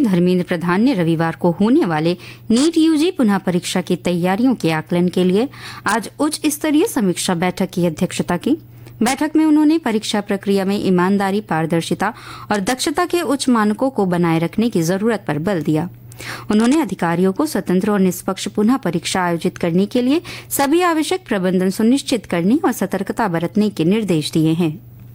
धर्मेंद्र प्रधान ने रविवार को होने वाले नीट यूजी पुनः परीक्षा की तैयारियों के आकलन के लिए आज उच्च स्तरीय समीक्षा बैठक की अध्यक्षता की। बैठक में उन्होंने परीक्षा प्रक्रिया में ईमानदारी, पारदर्शिता और दक्षता के उच्च मानकों को बनाए रखने की जरूरत पर बल दिया। उन्होंने अधिकारियों को स्वतंत्र और निष्पक्ष पुनः परीक्षा आयोजित करने के लिए सभी आवश्यक प्रबंधन सुनिश्चित करने और सतर्कता बरतने के निर्देश दिए हैं।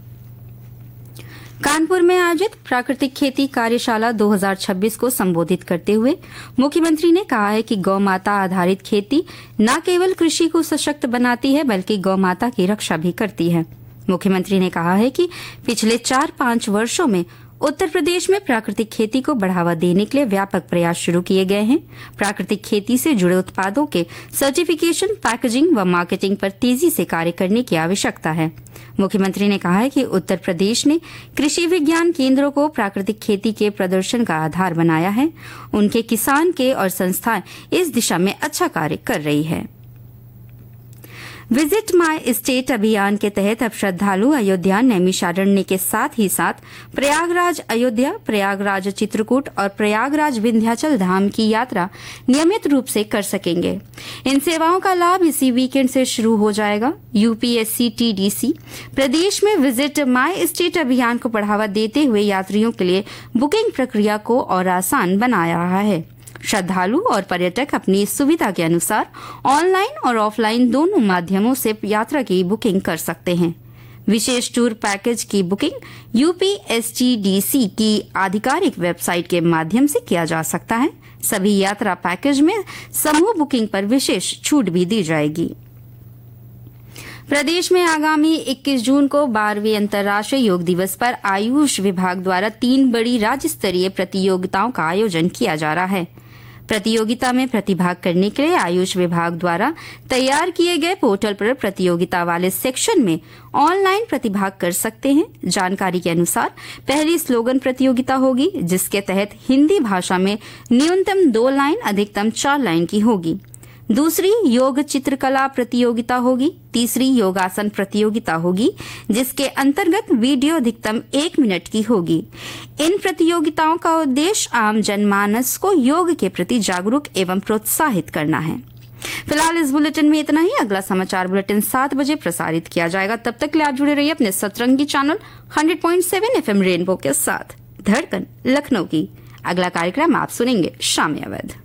कानपुर में आयोजित प्राकृतिक खेती कार्यशाला 2026 को संबोधित करते हुए मुख्यमंत्री ने कहा है कि गौ माता आधारित खेती न केवल कृषि को सशक्त बनाती है बल्कि गौ माता की रक्षा भी करती है। मुख्यमंत्री ने कहा है कि पिछले 4-5 वर्षों में उत्तर प्रदेश में प्राकृतिक खेती को बढ़ावा देने के लिए व्यापक प्रयास शुरू किए गए हैं। प्राकृतिक खेती से जुड़े उत्पादों के सर्टिफिकेशन, पैकेजिंग व मार्केटिंग पर तेजी से कार्य करने की आवश्यकता है। मुख्यमंत्री ने कहा है कि उत्तर प्रदेश ने कृषि विज्ञान केंद्रों को प्राकृतिक खेती के प्रदर्शन का आधार बनाया है। उनके किसान के और संस्थाएं इस दिशा में अच्छा कार्य कर रही है। विजिट माई स्टेट अभियान के तहत अब श्रद्धालु अयोध्या नैमिषारण्य के साथ ही साथ प्रयागराज अयोध्या, प्रयागराज चित्रकूट और प्रयागराज विंध्याचल धाम की यात्रा नियमित रूप से कर सकेंगे। इन सेवाओं का लाभ इसी वीकेंड से शुरू हो जाएगा। यूपीएससी टीडीसी प्रदेश में विजिट माई स्टेट अभियान को बढ़ावा देते हुए यात्रियों के लिए बुकिंग प्रक्रिया को और आसान बना रहा है। श्रद्धालु और पर्यटक अपनी सुविधा के अनुसार ऑनलाइन और ऑफलाइन दोनों माध्यमों से यात्रा की बुकिंग कर सकते हैं। विशेष टूर पैकेज की बुकिंग यूपीएसटीडीसी की आधिकारिक वेबसाइट के माध्यम से किया जा सकता है। सभी यात्रा पैकेज में समूह बुकिंग पर विशेष छूट भी दी जाएगी। प्रदेश में आगामी 21 जून को 12वें अंतर्राष्ट्रीय योग दिवस पर आयुष विभाग द्वारा 3 बड़ी राज्य स्तरीय प्रतियोगिताओं का आयोजन किया जा रहा है। प्रतियोगिता में प्रतिभाग करने के लिए आयुष विभाग द्वारा तैयार किए गए पोर्टल पर प्रतियोगिता वाले सेक्शन में ऑनलाइन प्रतिभाग कर सकते हैं। जानकारी के अनुसार पहली स्लोगन प्रतियोगिता होगी, जिसके तहत हिंदी भाषा में न्यूनतम 2 लाइन, अधिकतम 4 लाइन की होगी। दूसरी योग चित्रकला प्रतियोगिता होगी। तीसरी योगासन प्रतियोगिता होगी, जिसके अंतर्गत वीडियो अधिकतम 1 मिनट की होगी। इन प्रतियोगिताओं का उद्देश्य आम जनमानस को योग के प्रति जागरूक एवं प्रोत्साहित करना है। फिलहाल इस बुलेटिन में इतना ही। अगला समाचार बुलेटिन 7 बजे प्रसारित किया जाएगा। तब तक के लिए आप जुड़े रहिए अपने सतरंगी चैनल 100.7 FM रेनबो के साथ। धड़कन लखनऊ की अगला कार्यक्रम आप सुनेंगे शाम अवध।